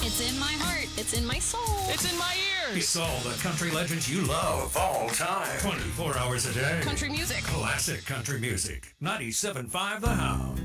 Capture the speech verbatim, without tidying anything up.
It's in my heart. It's in my soul. It's in my ears. It's all the country legends you love all time. twenty-four hours a day. Country music. Classic country music. ninety-seven point five The Hound.